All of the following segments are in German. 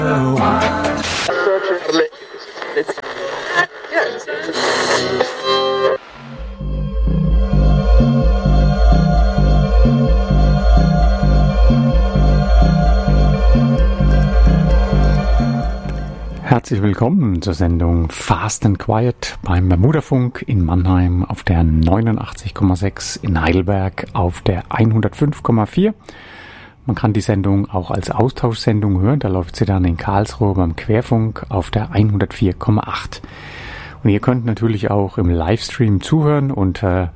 Herzlich willkommen zur Sendung Fast and Quiet beim Bermudafunk in Mannheim auf der 89,6, in Heidelberg auf der 105,4. Man kann die Sendung auch als Austauschsendung hören, da läuft sie dann in Karlsruhe beim Querfunk auf der 104,8. Und ihr könnt natürlich auch im Livestream zuhören unter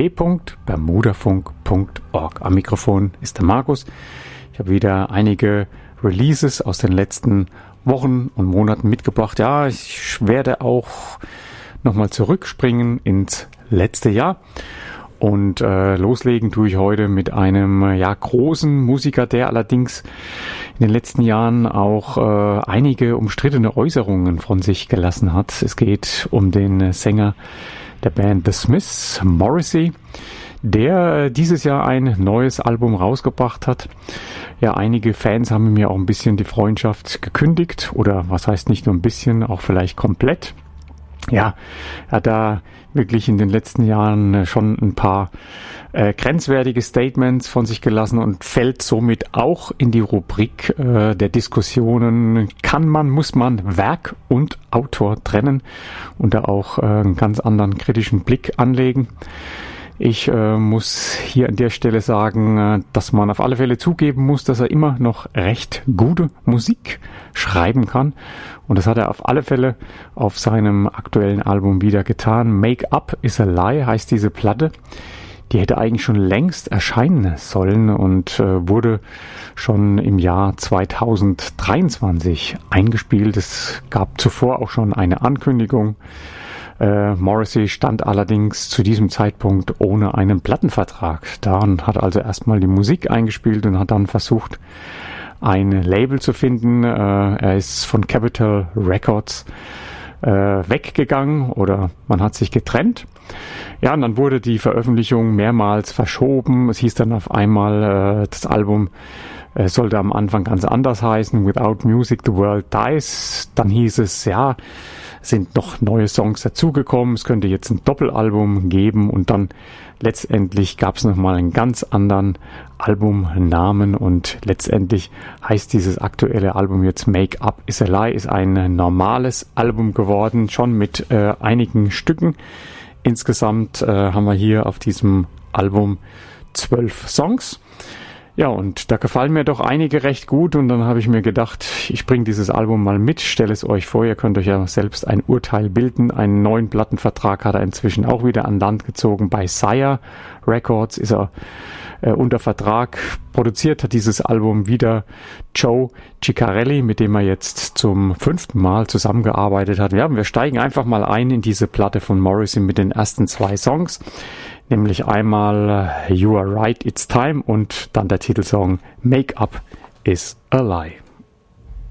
www.bermudafunk.org. Am Mikrofon ist der Markus. Ich habe wieder einige Releases aus den letzten Wochen und Monaten mitgebracht. Ja, ich werde auch nochmal zurückspringen ins letzte Jahr und loslegen tue ich heute mit einem großen Musiker, der allerdings in den letzten Jahren auch einige umstrittene Äußerungen von sich gelassen hat. Es geht um den Sänger der Band The Smiths, Morrissey, der dieses Jahr ein neues Album rausgebracht hat. Ja, einige Fans haben mir auch ein bisschen die Freundschaft gekündigt oder was heißt nicht nur ein bisschen, auch vielleicht komplett. Ja, er hat da wirklich in den letzten Jahren schon ein paar grenzwertige Statements von sich gelassen und fällt somit auch in die Rubrik der Diskussionen, muss man Werk und Autor trennen und da auch einen ganz anderen kritischen Blick anlegen. Ich muss hier an der Stelle sagen, dass man auf alle Fälle zugeben muss, dass er immer noch recht gute Musik schreiben kann. Und das hat er auf alle Fälle auf seinem aktuellen Album wieder getan. Make Up is a Lie heißt diese Platte. Die hätte eigentlich schon längst erscheinen sollen und wurde schon im Jahr 2023 eingespielt. Es gab zuvor auch schon eine Ankündigung. Morrissey stand allerdings zu diesem Zeitpunkt ohne einen Plattenvertrag da und hat also erstmal die Musik eingespielt und hat dann versucht, ein Label zu finden. Er ist von Capitol Records weggegangen oder man hat sich getrennt. Ja, und dann wurde die Veröffentlichung mehrmals verschoben. Es hieß dann auf einmal, das Album sollte am Anfang ganz anders heißen, Without Music the World Dies. Dann hieß es, ja, sind noch neue Songs dazugekommen, es könnte jetzt ein Doppelalbum geben und dann letztendlich gab es nochmal einen ganz anderen Albumnamen und letztendlich heißt dieses aktuelle Album jetzt Make Up is a Lie, ist ein normales Album geworden, schon mit einigen Stücken. Insgesamt haben wir hier auf diesem Album 12 Songs. Ja, und da gefallen mir doch einige recht gut und dann habe ich mir gedacht, ich bringe dieses Album mal mit, stelle es euch vor, ihr könnt euch ja selbst ein Urteil bilden. Einen neuen Plattenvertrag hat er inzwischen auch wieder an Land gezogen. Bei Sire Records ist er unter Vertrag. Produziert hat dieses Album wieder Joe Ciccarelli, mit dem er jetzt zum 5. Mal zusammengearbeitet hat. Ja, wir steigen einfach mal ein in diese Platte von Morrissey mit den ersten 2 Songs. Nämlich einmal You Are Right, It's Time und dann der Titelsong Make Up is a Lie.